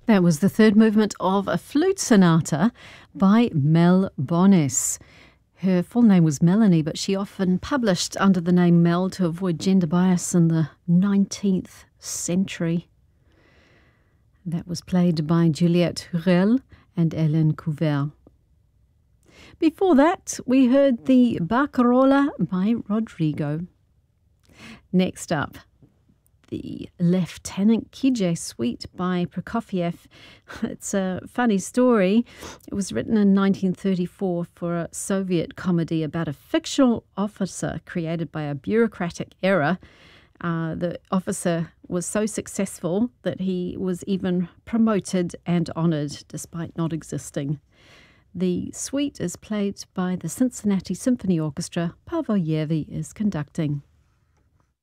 That was the third movement of a flute sonata by Mel Bonis. Her full name was Melanie, but she often published under the name Mel to avoid gender bias in the 19th century. That was played by Juliette Hurel and Hélène Couvert. Before that, we heard the Barcarola by Rodrigo. Next up, the Lieutenant Kije Suite by Prokofiev. It's a funny story. It was written in 1934 for a Soviet comedy about a fictional officer created by a bureaucratic error. The officer was so successful that he was even promoted and honoured despite not existing. The suite is played by the Cincinnati Symphony Orchestra. Pavel Yervi is conducting.